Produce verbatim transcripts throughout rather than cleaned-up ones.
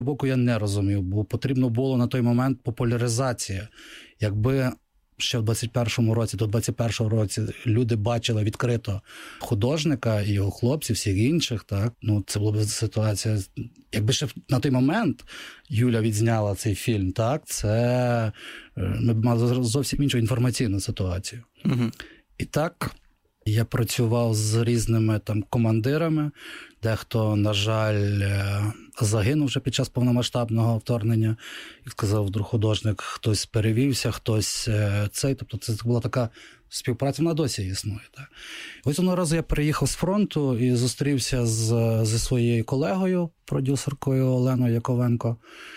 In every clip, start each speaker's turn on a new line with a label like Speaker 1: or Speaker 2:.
Speaker 1: боку я не розумів, бо потрібно було на той момент популяризація. Якби ще в двадцять першому році, до двадцять першого році люди бачили відкрито художника і його хлопців, всіх інших, так, ну це була б ситуація. Якби ще на той момент Юля відзняла цей фільм, так, це ми б мали зовсім іншу інформаційну ситуацію. Угу. І так, я працював з різними там командирами, дехто, на жаль, загинув вже під час повномасштабного вторгнення. Як сказав вдруг художник, хтось перевівся, хтось цей. Тобто це була така співпраця, вона досі існує. Так. Ось одного разу я приїхав з фронту і зустрівся з, зі своєю колегою, продюсеркою Оленою Яковенко,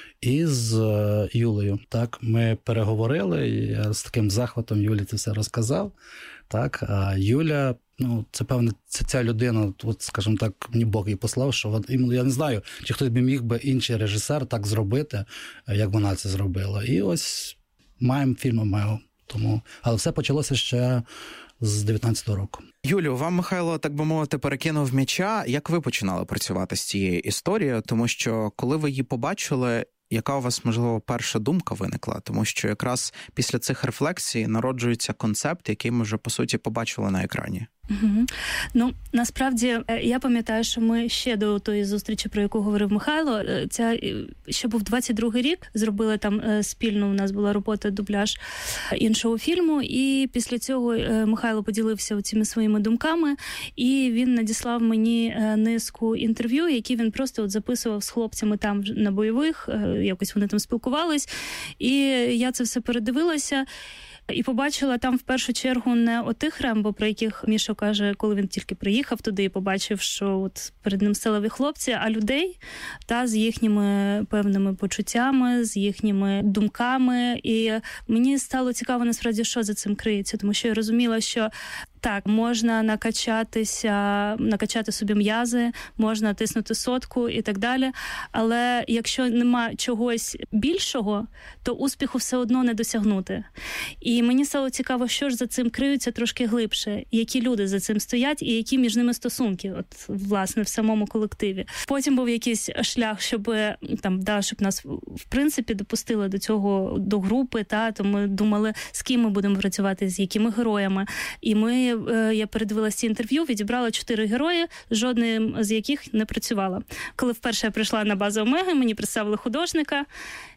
Speaker 1: і з Юлею. Так. Ми переговорили, і я з таким захватом Юлі це все розказав. Так. А Юля, ну, це, певне, це ця людина, от, скажімо так, мені Бог її послав, що от, я не знаю, чи хтось би міг би інший режисер так зробити, як вона це зробила. І ось маємо фільм «Мео». Тому, але все почалося ще з дев'ятнадцятого року.
Speaker 2: Юлю, вам Михайло, так би мовити, перекинув м'яча. Як ви починали працювати з цією історією? Тому що, коли ви її побачили, яка у вас, можливо, перша думка виникла? Тому що якраз після цих рефлексій народжується концепт, який ми вже, по суті, побачили на екрані.
Speaker 3: Угу. Ну, насправді, я пам'ятаю, що ми ще до тої зустрічі, про яку говорив Михайло, ця, ще був двадцять другий рік, зробили там спільно, у нас була робота, дубляж іншого фільму, і після цього Михайло поділився цими своїми думками, і він надіслав мені низку інтерв'ю, які він просто от записував з хлопцями там на бойових, якось вони там спілкувались, і я це все передивилася, і побачила там в першу чергу не отих Рембо, про яких Міша каже, коли він тільки приїхав туди і побачив, що от перед ним сталеві хлопці, а людей та з їхніми певними почуттями, з їхніми думками. І мені стало цікаво насправді, що за цим криється, тому що я розуміла, що так, можна накачатися, накачати собі м'язи, можна тиснути сотку і так далі, але якщо нема чогось більшого, то успіху все одно не досягнути. І мені стало цікаво, що ж за цим криються трошки глибше, які люди за цим стоять і які між ними стосунки, от, власне, в самому колективі. Потім був якийсь шлях, щоб, там, да, щоб нас, в принципі, допустили до цього, до групи, та, то ми думали, з ким ми будемо працювати, з якими героями. І ми я передивилася ці інтерв'ю, відібрала чотири герої, жодним з яких не працювала. Коли вперше я прийшла на базу Омеги, мені представили художника,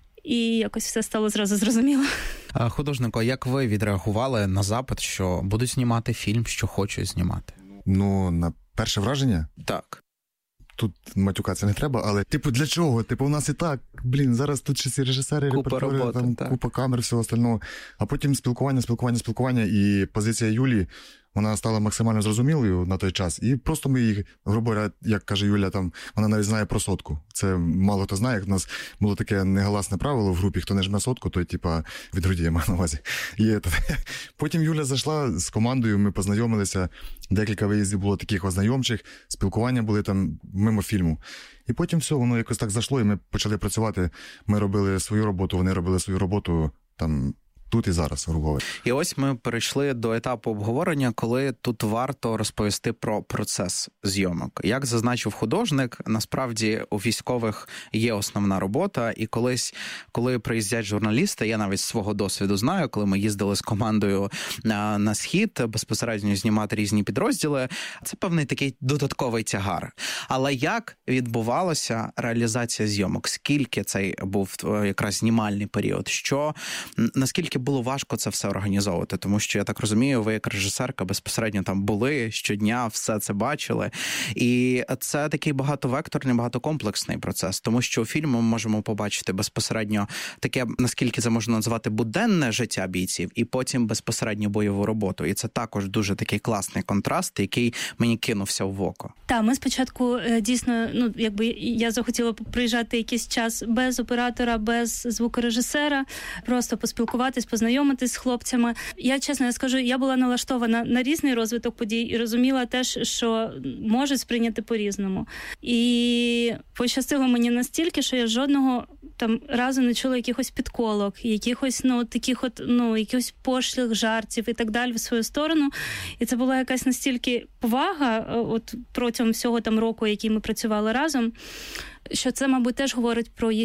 Speaker 3: і якось все стало зразу зрозуміло.
Speaker 2: А, художнику, як ви відреагували на запит, що будуть знімати фільм, що хочуть знімати?
Speaker 4: Ну, на перше враження?
Speaker 2: Так.
Speaker 4: Тут матюкатися не треба, але, типу, для чого? Типу, у нас і так, блін, зараз тут ще ці режисери,
Speaker 2: купа
Speaker 4: репертури,
Speaker 2: роботи,
Speaker 4: там,
Speaker 2: так.
Speaker 4: Купа камер, всього остального. А потім спілкування, спілкування, спілкування, і позиція Юлі, вона стала максимально зрозумілою на той час. І просто ми її, грубо говоря, як каже Юля, там, вона навіть знає про сотку. Це мало хто знає, як в нас було таке негласне правило в групі, хто не жме сотку, той, типа, від груді, я маю на увазі. І потім Юля зайшла з командою, ми познайомилися, декілька виїздів було таких ознайомчих, спілкування були там мимо фільму. І потім все, воно якось так зайшло, і ми почали працювати. Ми робили свою роботу, вони робили свою роботу, там, тут і зараз, грубо говоря.
Speaker 2: І ось ми перейшли до етапу обговорення, коли тут варто розповісти про процес зйомок. Як зазначив художник, насправді у військових є основна робота, і колись, коли приїздять журналісти, я навіть з свого досвіду знаю, коли ми їздили з командою на, на Схід, безпосередньо знімати різні підрозділи, це певний такий додатковий тягар. Але як відбувалася реалізація зйомок? Скільки цей був якраз знімальний період? Що, наскільки було важко це все організовувати, тому що, я так розумію, ви як режисерка безпосередньо там були щодня, все це бачили. І це такий багатовекторний, багатокомплексний процес, тому що у фільмі ми можемо побачити безпосередньо таке, наскільки це можна назвати, буденне життя бійців, і потім безпосередньо бойову роботу. І це також дуже такий класний контраст, який мені кинувся в око.
Speaker 3: Так, ми спочатку дійсно, ну, якби я захотіла приїжджати якийсь час без оператора, без звукорежисера, просто поспілкуватись, познайомитись з хлопцями. Я, чесно, я скажу, я була налаштована на різний розвиток подій і розуміла теж, що можуть сприйняти по-різному. І пощастило мені настільки, що я жодного там разу не чула якихось підколок, якихось, ну, таких от, ну, якихось пошлих жартів і так далі в свою сторону. І це була якась настільки повага от протягом всього там року, який ми працювали разом, що це, мабуть, теж говорить про їх